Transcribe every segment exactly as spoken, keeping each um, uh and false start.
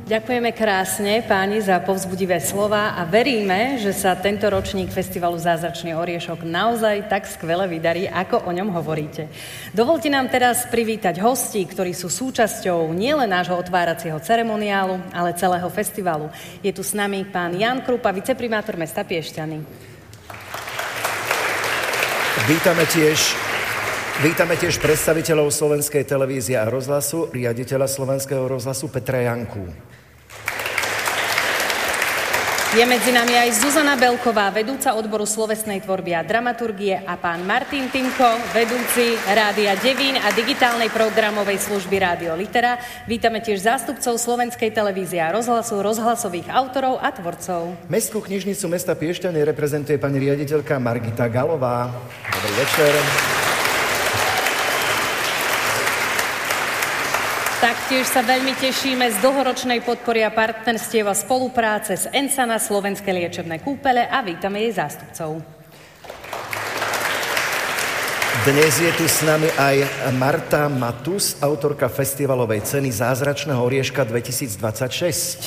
Ďakujeme krásne, páni, za povzbudivé slova a veríme, že sa tento ročník Festivalu Zázračný oriešok naozaj tak skvele vydarí, ako o ňom hovoríte. Dovolte nám teraz privítať hostí, ktorí sú súčasťou nielen nášho otváracieho ceremoniálu, ale celého festivalu. Je tu s nami pán Ján Krupa, viceprimátor mesta Piešťany. Vítame tiež Vítame tiež predstaviteľov Slovenskej televízie a rozhlasu, riaditeľa Slovenského rozhlasu Petra Janku. Je medzi nami aj Zuzana Belková, vedúca odboru slovesnej tvorby a dramaturgie, a pán Martin Timko, vedúci Rádia Devín a digitálnej programovej služby Rádio Litera. Vítame tiež zástupcov Slovenskej televízie a rozhlasu, rozhlasových autorov a tvorcov. Mestskú knižnicu mesta Piešťany reprezentuje pani riaditeľka Margita Galová. Dobrý večer. Taktiež sa veľmi tešíme z dlhoročnej podpory a partnerstiev a spolupráce s Ensana Slovenské liečebné kúpele a vítame jej zástupcov. Dnes je tu s nami aj Marta Matus, autorka festivalovej ceny Zázračného orieška dvetisícdvadsaťšesť.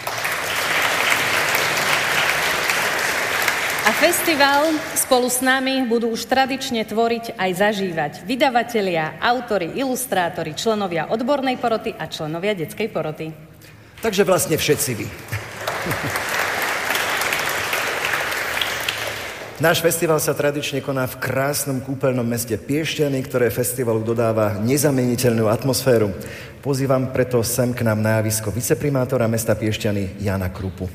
A festival spolu s nami budú už tradične tvoriť aj zažívať vydavatelia, autori, ilustrátori, členovia odbornej poroty a členovia detskej poroty. Takže vlastne všetci vy. Náš festival sa tradične koná v krásnom kúpeľnom meste Piešťany, ktoré festivalu dodáva nezamieniteľnú atmosféru. Pozývam preto sem k nám na javisko viceprimátora mesta Piešťany Jána Krupu.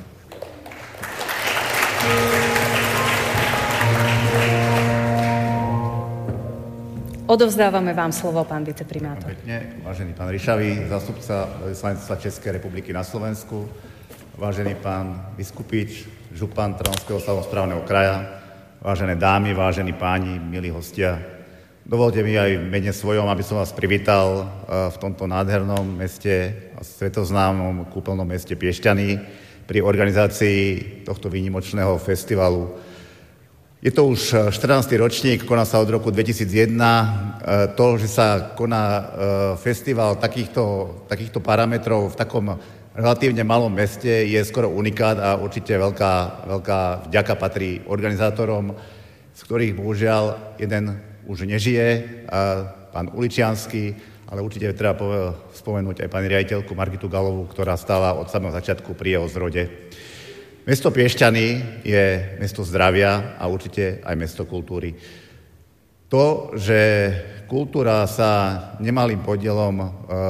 Odovzdávame vám slovo, pán viceprimátor. Pekne, vážený pán Ryšavý, zástupca veľvyslanectva Českej republiky na Slovensku, vážený pán Vyskupič, župan Trnavského samosprávneho kraja, vážené dámy, vážení páni, milí hostia. Dovolte mi aj v mene svojom, aby som vás privítal v tomto nádhernom meste a svetoznámom kúpeľnom meste Piešťany pri organizácii tohto výnimočného festivalu. Je to už štrnásty ročník, koná sa od roku dvetisícjeden. To, že sa koná festival takýchto, takýchto parametrov v takom relatívne malom meste, je skoro unikát a určite veľká, veľká vďaka patrí organizátorom, z ktorých bohužiaľ jeden už nežije, pán Uličiansky, ale určite treba spomenúť aj pani riaditeľku Margitu Galovú, ktorá stála od samého začiatku pri jeho zrode. Mesto Piešťany je mesto zdravia a určite aj mesto kultúry. To, že kultúra sa nemalým podielom e,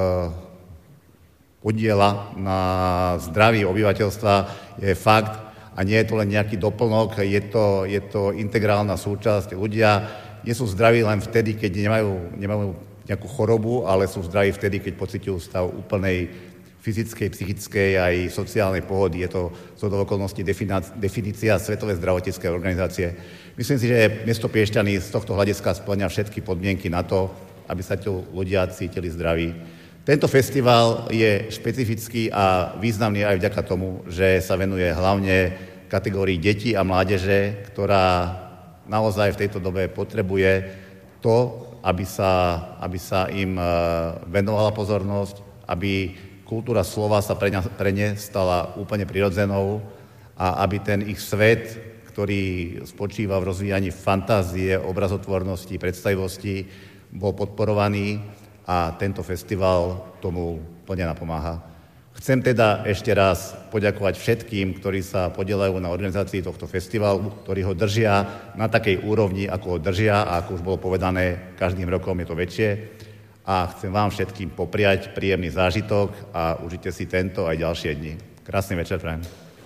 podiela na zdraví obyvateľstva, je fakt a nie je to len nejaký doplnok, je to, je to integrálna súčasť. Ľudia nie sú zdraví len vtedy, keď nemajú, nemajú nejakú chorobu, ale sú zdraví vtedy, keď pociťujú stav úplnej fyzickej, psychickej aj sociálnej pohody. Je to z okolností definícia Svetovej zdravotníckej organizácie. Myslím si, že mesto Piešťany z tohto hľadiska spĺňa všetky podmienky na to, aby sa tu ľudia cítili zdraví. Tento festival je špecifický a významný aj vďaka tomu, že sa venuje hlavne kategórii detí a mládeže, ktorá naozaj v tejto dobe potrebuje to, aby sa, aby sa im venovala pozornosť, aby kultúra slova sa pre, ne, pre ne stala úplne prirodzenou a aby ten ich svet, ktorý spočíva v rozvíjaní fantázie, obrazotvornosti, predstavivosti, bol podporovaný a tento festival tomu plne napomáha. Chcem teda ešte raz poďakovať všetkým, ktorí sa podieľajú na organizácii tohto festivalu, ktorí ho držia na takej úrovni, ako ho držia a ako už bolo povedané, každým rokom je to väčšie. A chcem vám všetkým popriať príjemný zážitok a užite si tento aj ďalšie dni. Krásny večer prajem.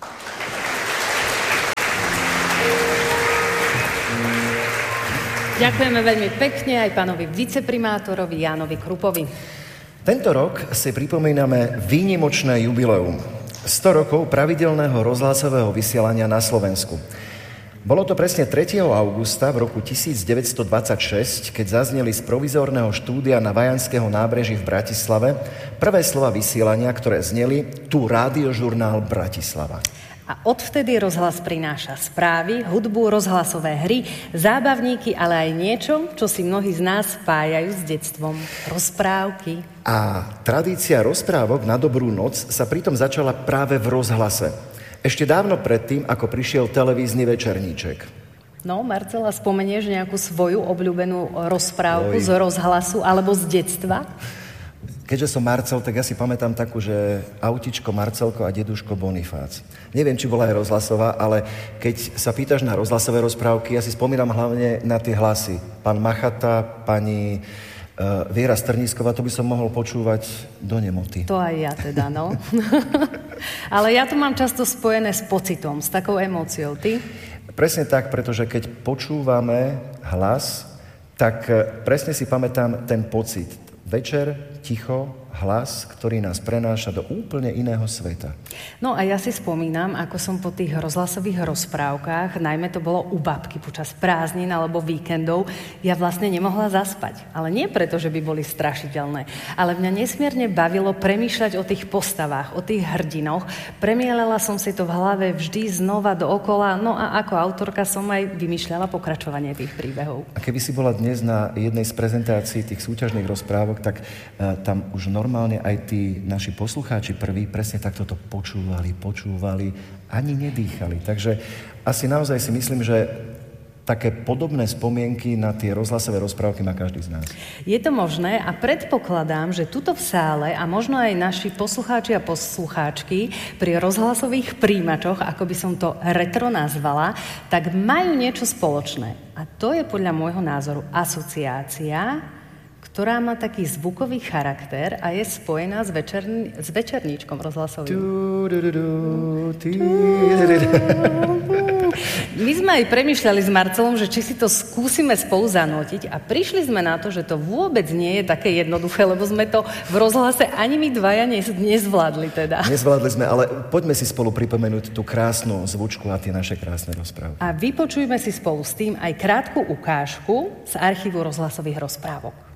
Ďakujeme veľmi pekne aj pánovi viceprimátorovi Jánovi Krupovi. Tento rok si pripomíname výnimočné jubileum. sto rokov pravidelného rozhlasového vysielania na Slovensku. Bolo to presne tretieho augusta v roku tisícdeväťstodvadsaťšesť, keď zazneli z provizórneho štúdia na Vajanského nábreží v Bratislave prvé slova vysielania, ktoré zneli tu Rádiožurnál Bratislava. A odvtedy rozhlas prináša správy, hudbu, rozhlasové hry, zábavníky, ale aj niečo, čo si mnohí z nás spájajú s detstvom. Rozprávky. A tradícia rozprávok na dobrú noc sa pritom začala práve v rozhlase. Ešte dávno predtým, ako prišiel televízny večerníček. No, Marcela, spomenieš nejakú svoju obľúbenú rozprávku Oj. z rozhlasu alebo z detstva? Keďže som Marcel, tak ja si pamätám takú, že autičko Marcelko a deduško Bonifác. Neviem, či bola aj rozhlasová, ale keď sa pýtaš na rozhlasové rozprávky, ja si spomínam hlavne na tie hlasy. Pán Machata, pani uh, Viera Strnísková, to by som mohol počúvať do nemoty. To aj ja teda, no. Ale ja to mám často spojené s pocitom, s takou emóciou. Ty? Presne tak, pretože keď počúvame hlas, tak presne si pamätám ten pocit. Večer, ticho, hlas, ktorý nás prenáša do úplne iného sveta. No a ja si spomínam, ako som po tých rozhlasových rozprávkach, najmä to bolo u babky počas prázdnin alebo víkendov, ja vlastne nemohla zaspať. Ale nie preto, že by boli strašidelné, ale mňa nesmierne bavilo premýšľať o tých postavách, o tých hrdinoch. Premieľala som si to v hlave vždy znova dookola, no a ako autorka som aj vymýšľala pokračovanie tých príbehov. A keby si bola dnes na jednej z prezentácií tých súťažných rozprávok, tak uh, tam už normálne aj tí naši poslucháči prví presne takto to počúvali, počúvali, ani nedýchali. Takže asi naozaj si myslím, že také podobné spomienky na tie rozhlasové rozprávky má každý z nás. Je to možné a predpokladám, že tuto v sále a možno aj naši poslucháči a poslucháčky pri rozhlasových príjimačoch, ako by som to retro nazvala, tak majú niečo spoločné. A to je podľa môjho názoru asociácia, ktorá má taký zvukový charakter a je spojená s, večerni- s večerníčkom rozhlasovým. My sme aj premýšľali s Marcelom, že či si to skúsime spolu zanútiť a prišli sme na to, že to vôbec nie je také jednoduché, lebo sme to v rozhlase ani my dvaja nez- nezvládli teda. Nezvládli sme, ale poďme si spolu pripomenúť tú krásnu zvučku a tie naše krásne rozprávky. A vypočujme si spolu s tým aj krátku ukážku z archívu rozhlasových rozprávok.